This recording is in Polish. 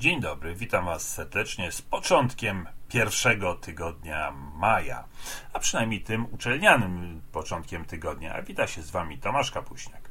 Dzień dobry, witam Was serdecznie z początkiem pierwszego tygodnia maja, a przynajmniej tym uczelnianym początkiem tygodnia. Wita się z Wami Tomasz Kapuśniak.